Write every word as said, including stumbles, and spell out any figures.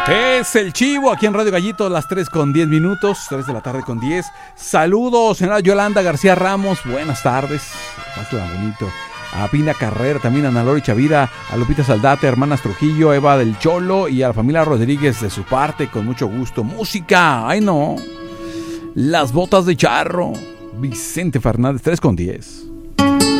Es el Chivo aquí en Radio Gallito, las tres con diez minutos, tres de la tarde con diez. Saludos, señora Yolanda García Ramos, buenas tardes. Pásala bonito. A Pina Carrera, también a Ana Lori Chavira, a Lupita Saldate, a hermanas Trujillo, Eva del Cholo y a la familia Rodríguez de su parte, con mucho gusto. Música, ay no. Las botas de charro. Vicente Fernández, tres con diez.